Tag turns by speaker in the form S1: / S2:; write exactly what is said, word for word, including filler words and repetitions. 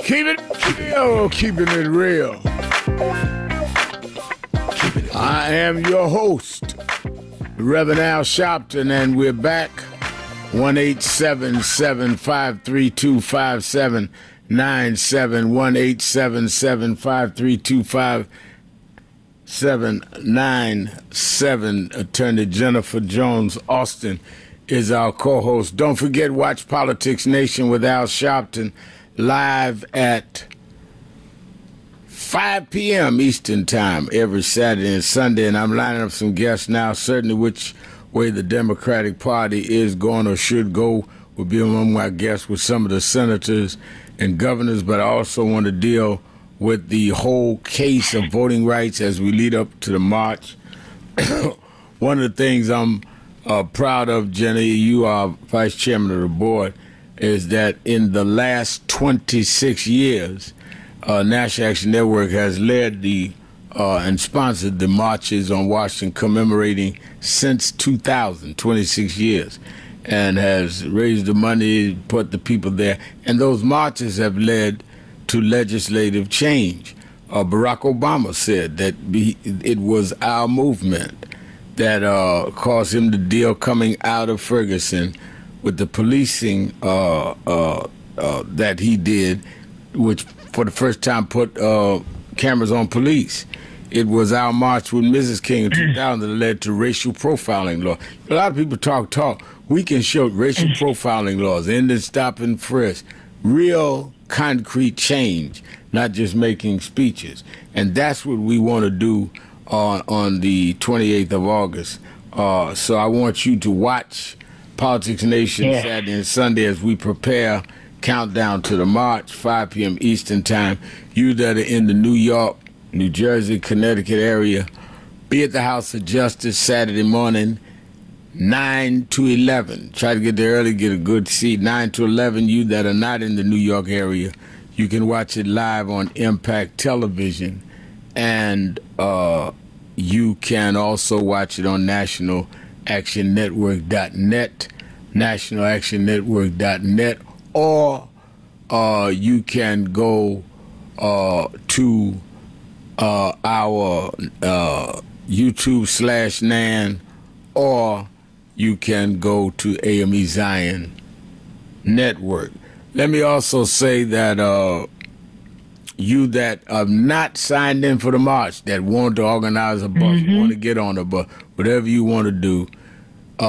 S1: Keep it real, keeping it real. I am your host, Reverend Al Sharpton, and we're back. one eight seven seven, five three two, five seven nine seven, one eight seven seven, five three two, five seven nine seven. Attorney Jennifer Jones Austin is our co-host. Don't forget, watch Politics Nation with Al Sharpton live at five p.m. Eastern Time every Saturday and Sunday, and I'm lining up some guests now. Certainly which way the Democratic Party is going or should go will be among my guests with some of the senators and governors, but I also want to deal with the whole case of voting rights as we lead up to the march. One of the things I'm uh, proud of, Jenny, you are vice chairman of the board, is that in the last twenty-six years, uh, National Action Network has led the uh, and sponsored the marches on Washington commemorating since two thousand, twenty-six years, and has raised the money, put the people there. And those marches have led to legislative change. Uh, Barack Obama said that be, it was our movement that uh, caused him the deal coming out of Ferguson with the policing uh, uh, uh, that he did, which for the first time put uh, cameras on police. It was our march with Missus King in two thousand that led to racial profiling law. A lot of people talk, talk. We can show racial profiling laws, end and stop and frisk, real concrete change, not just making speeches. And that's what we want to do on, on the twenty-eighth of August. Uh, so I want you to watch Politics Nation yeah. Saturday and Sunday as we prepare countdown to the march, five p.m. Eastern Time. You that are in the New York, New Jersey, Connecticut area, be at the House of Justice Saturday morning, nine to eleven. Try to get there early, get a good seat. nine to eleven, you that are not in the New York area, you can watch it live on Impact Television. And uh, you can also watch it on national action network dot net, national action network dot net, or uh, you can go uh, to uh, our uh, YouTube slash Nan, or you can go to A M E Zion Network. Let me also say that uh, you that are not signed in for the march, that want to organize a bus, mm-hmm. want to get on a bus, whatever you want to do,